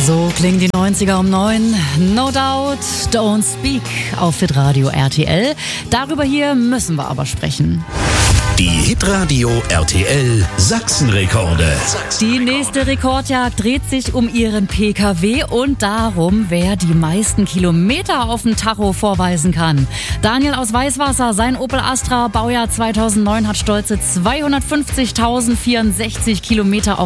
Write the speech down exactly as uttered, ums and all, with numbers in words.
So klingen die neunziger um neun. No Doubt, Don't Speak auf Hitradio R T L. Darüber hier müssen wir aber sprechen. Die Hitradio R T L Sachsenrekorde. Die nächste Rekordjagd dreht sich um ihren P K W und darum, wer die meisten Kilometer auf dem Tacho vorweisen kann. Daniel aus Weißwasser, sein Opel Astra, Baujahr zweitausendneun, hat stolze zweihundertfünfzigtausendvierundsechzig Kilometer auf